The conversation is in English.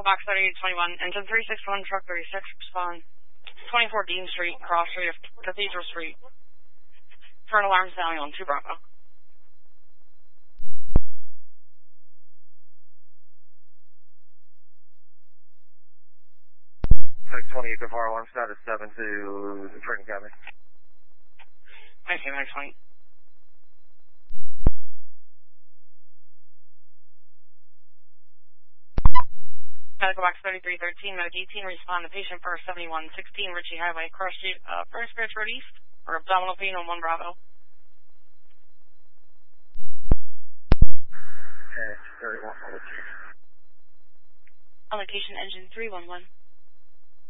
Box 3821, engine 361, truck 36, respond. 24 Dean Street, cross street of Cathedral Street. For an alarm sounding on 2 Bravo. 28 to fire alarm status 7 to the training cabin. I see, Max 20. Medical Box 3313, Med 18, respond to patient for 7116 Ritchie Highway, cross street, first bridge road east, or abdominal pain on 1 Bravo. Okay, 31. On location, engine 311.